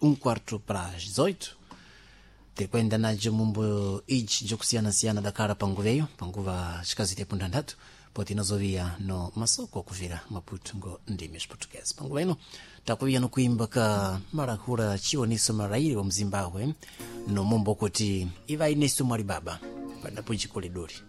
18 tikwenda najo mumbo ichi jokusiyana-siyana dakhala panguveyo panguva chikazitepo ndandatu poti inazovia no masoko okuvira Maputo ngo ndimi Portuguese. Panguva ino takuvia no kuimba ka marahura chioniso marairi wa Mzimbabwe no mumbo kuti iva inesu mwali baba padapo chikoledori